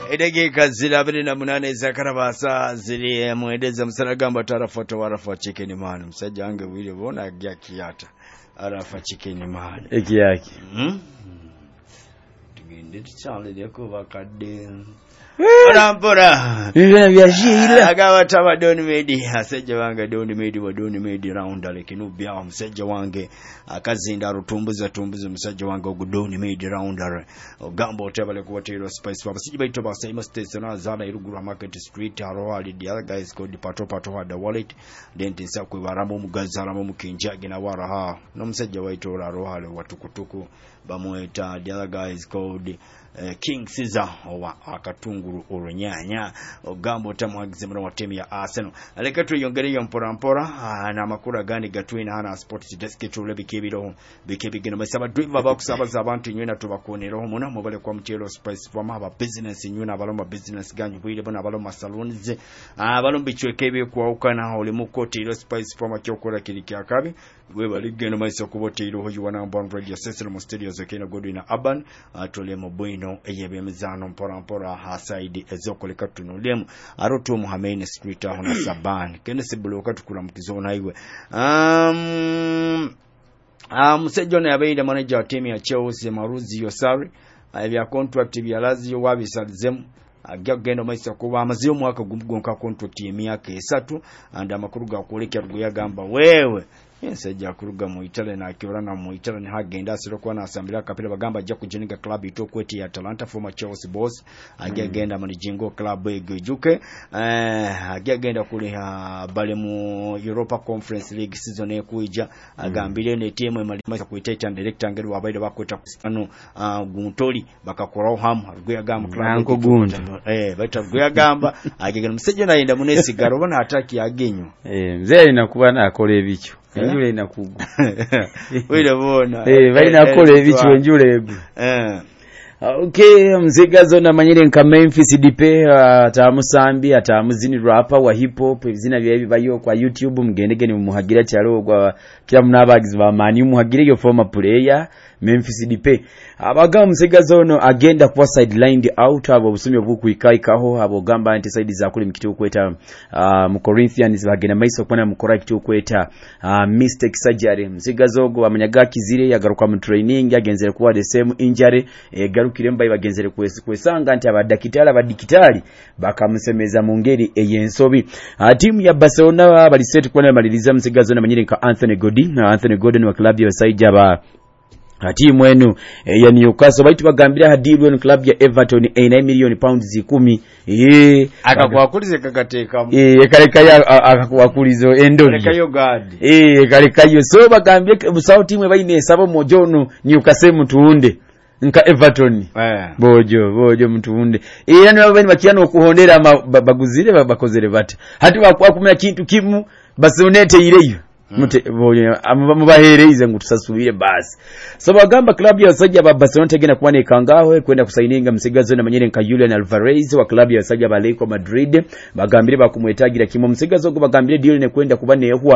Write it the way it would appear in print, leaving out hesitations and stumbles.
Edegeka zilabiri na munane zakarabasa zili mwendeza msalagamba tarafoto warafa chicken man msajja wange wili bona agya kiyata arafa chicken man ekiyaki tugende tuchale lyako bakadde Pora Ibina byashira agawa taba Don Medi asajja wange Don Medi wa Don Medi round alekinu bya musajja wange akazinda rutumbuza musajja wange Don Medi round ogamba otabale kuwatero spice papa sijja baito basayima station azana irugura market street arowali the other guys called pato had the wallet denti sakwe baramo mugazaramo mukinjage na waraha no musajja waito arowali watukutuku bamweta the other guys called King Caesar owa akatunguru olunyanya ogambo tamwagize mwana wa timu ya Arsenal aleka tuyongere mpora na makura gani gatwina hana sports desk tulebe bikebigeno basaba driver bakusabaza abantu nywena tubakonero muna mubale kwa mchelo spice from aba business nywena abalomba business ganyu bwire bona abalomba salons abalomba chwekebe kwa ukana ole mukoti ilo spice from akyokola kiriki akabi gwe baligeno maiso kubotiro hoyi wana mbon radio session studios akina Godwin Urban atole mubwino eyebemizano mpora hasaidi ezokoleka tunulemu aroto Muhammad Street aho na Saban kenese buloka tukula mukizona iwe musejjone yabeida manager wa team ya Chelsea Maruzi Yosari abya contract bya Lazio wabisalizemu agagendo maisa kuba amaziyo mwaka gumgonka contract y'emyaka 3 and amakuru gakoleka ruguyagamba wewe yensajja kuruga mu Italy na akiorana mu Italy ne hagenda asiro kwa na asambira kapira bagamba ajja kujeninga club itokweti ya Atalanta former Chelsea boss agagenda mu jingo club egejuke agagenda kuli bale mu Europa Conference League season ekuija agambire ne team emalima kuiteta director ngeri wabaide bakweta kusano guntoli bakakoraho hamu ruguyagamba club gunto baita ruguyagamba agagenda musejja naenda munesigaro bona ataki agenyo mzee inakuba na akole ebicho enjule inakugu wile bona baina kole ebicho enjule egu okay mzigazo na manyire nka Memphis Dipe atamusambi atamuzini rapper wa hip hop bizina bya bayo kwa YouTube mgendege ni muhagira cyaro kwa kya munabagizi ba mani muhagire yo former player Memphis Dipe abaga mzigazo no agenda kwa sidelined out abo busumye bw'ukwikaikaho abo gamba anti side za kuli mkiti ukweta mu Corinthians bagena maiso kwana mu correct ukweta mistake surgery mzigazo go amanyaga kizire yagaruka mu training yagenzere kuwa the same injury garukire mbaye bagenzere kwesanga anti abadikitali bakamusemeza mu ngeri eyensobi timu ya Barcelona bali set kwana maliriza mzigazo na manyire nka Anthony Gordon wa club ya Saija ba timu enu ya Newcastle baitu bagambira hadiru enu club ya Everton 9 million pounds 10 akakwakulize kakateka kaleka ya akakwakulizo endoni kaleka yo god kaleka yo so bagambye busao timu ebaine sabo mojono Newcastle mutuunde nka Everton bojo mutuunde era ne babani bakiano okuhondera baguzire bakozere bata hati bakwakumya kintu kimu basonete ireyo mute boyo amubahereza ngo tusasubire basi so bagamba club ya Sajja ba Barcelona tegena kwane kangaho kwenda kusaininga msigazo na manyere nka Julian Alvarez wa club ya Sajja ba Atletico Madrid bagambire bakumwetagira kimo msigazo go bagambire deal ne kwenda kubane huwa